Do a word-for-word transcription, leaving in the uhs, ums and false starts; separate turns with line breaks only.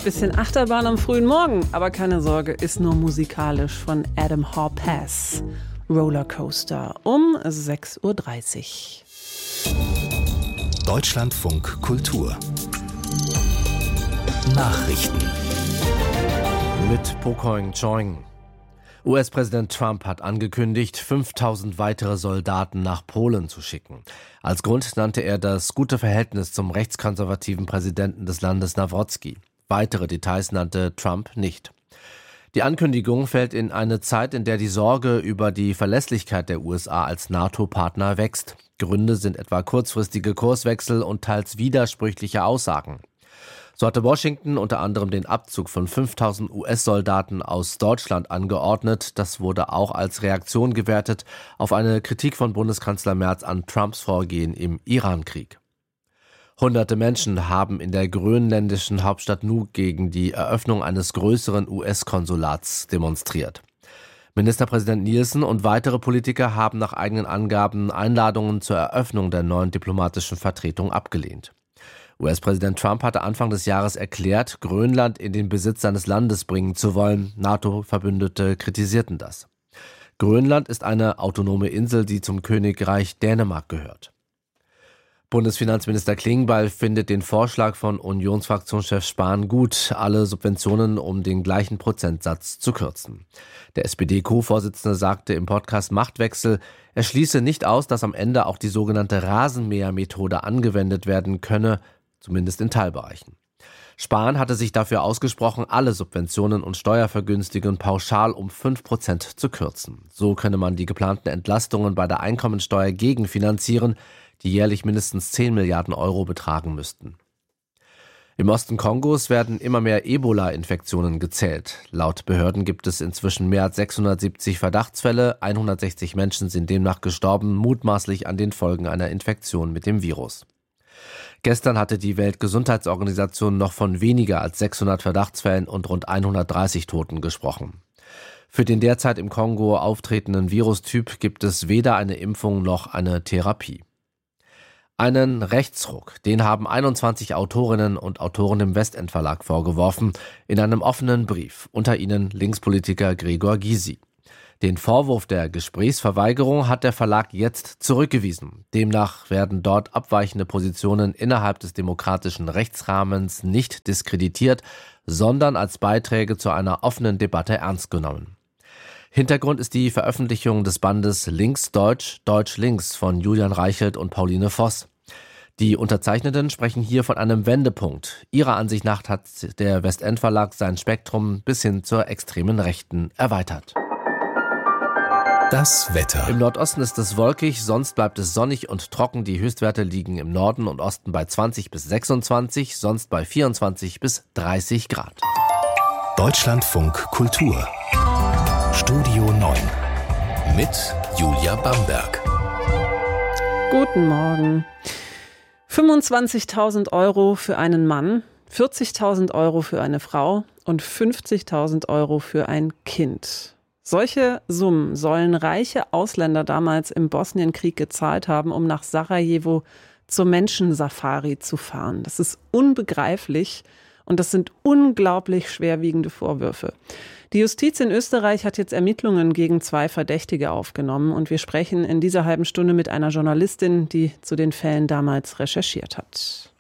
Bisschen Achterbahn am frühen Morgen, aber keine Sorge, ist nur musikalisch von Adam Hall-Pass. Rollercoaster um sechs Uhr dreißig.
Deutschlandfunk Kultur. Nachrichten.
Mit Pokoing Choing. U S-Präsident Trump hat angekündigt, fünftausend weitere Soldaten nach Polen zu schicken. Als Grund nannte er das gute Verhältnis zum rechtskonservativen Präsidenten des Landes Nawrocki. Weitere Details nannte Trump nicht. Die Ankündigung fällt in eine Zeit, in der die Sorge über die Verlässlichkeit der U S A als NATO-Partner wächst. Gründe sind etwa kurzfristige Kurswechsel und teils widersprüchliche Aussagen. So hatte Washington unter anderem den Abzug von fünftausend U S-Soldaten aus Deutschland angeordnet. Das wurde auch als Reaktion gewertet auf eine Kritik von Bundeskanzler Merz an Trumps Vorgehen im Iran-Krieg. Hunderte Menschen haben in der grönländischen Hauptstadt Nuuk gegen die Eröffnung eines größeren U S-Konsulats demonstriert. Ministerpräsident Nielsen und weitere Politiker haben nach eigenen Angaben Einladungen zur Eröffnung der neuen diplomatischen Vertretung abgelehnt. U S-Präsident Trump hatte Anfang des Jahres erklärt, Grönland in den Besitz seines Landes bringen zu wollen. NATO-Verbündete kritisierten das. Grönland ist eine autonome Insel, die zum Königreich Dänemark gehört. Bundesfinanzminister Klingbeil findet den Vorschlag von Unionsfraktionschef Spahn gut, alle Subventionen um den gleichen Prozentsatz zu kürzen. Der S P D-Co-Vorsitzende sagte im Podcast Machtwechsel, er schließe nicht aus, dass am Ende auch die sogenannte Rasenmähermethode angewendet werden könne, zumindest in Teilbereichen. Spahn hatte sich dafür ausgesprochen, alle Subventionen und Steuervergünstigungen pauschal um fünf Prozent zu kürzen. So könne man die geplanten Entlastungen bei der Einkommensteuer gegenfinanzieren, die jährlich mindestens zehn Milliarden Euro betragen müssten. Im Osten Kongos werden immer mehr Ebola-Infektionen gezählt. Laut Behörden gibt es inzwischen mehr als sechshundertsiebzig Verdachtsfälle, hundertsechzig Menschen sind demnach gestorben, mutmaßlich an den Folgen einer Infektion mit dem Virus. Gestern hatte die Weltgesundheitsorganisation noch von weniger als sechshundert Verdachtsfällen und rund hundertdreißig Toten gesprochen. Für den derzeit im Kongo auftretenden Virustyp gibt es weder eine Impfung noch eine Therapie. Einen Rechtsruck, den haben einundzwanzig Autorinnen und Autoren im Westend-Verlag vorgeworfen, in einem offenen Brief, unter ihnen Linkspolitiker Gregor Gysi. Den Vorwurf der Gesprächsverweigerung hat der Verlag jetzt zurückgewiesen. Demnach werden dort abweichende Positionen innerhalb des demokratischen Rechtsrahmens nicht diskreditiert, sondern als Beiträge zu einer offenen Debatte ernst genommen. Hintergrund ist die Veröffentlichung des Bandes Links-Deutsch, Deutsch-Links von Julian Reichelt und Pauline Voss. Die Unterzeichneten sprechen hier von einem Wendepunkt. Ihrer Ansicht nach hat der Westend-Verlag sein Spektrum bis hin zur extremen Rechten erweitert.
Das Wetter.
Im Nordosten ist es wolkig, sonst bleibt es sonnig und trocken. Die Höchstwerte liegen im Norden und Osten bei zwanzig bis sechsundzwanzig, sonst bei vierundzwanzig bis dreißig Grad.
Deutschlandfunk Kultur. Studio neun mit Julia Bamberg.
Guten Morgen. fünfundzwanzigtausend Euro für einen Mann, vierzigtausend Euro für eine Frau und fünfzigtausend Euro für ein Kind. Solche Summen sollen reiche Ausländer damals im Bosnienkrieg gezahlt haben, um nach Sarajevo zur Menschensafari zu fahren. Das ist unbegreiflich und das sind unglaublich schwerwiegende Vorwürfe. Die Justiz in Österreich hat jetzt Ermittlungen gegen zwei Verdächtige aufgenommen und wir sprechen in dieser halben Stunde mit einer Journalistin, die zu den Fällen damals recherchiert hat.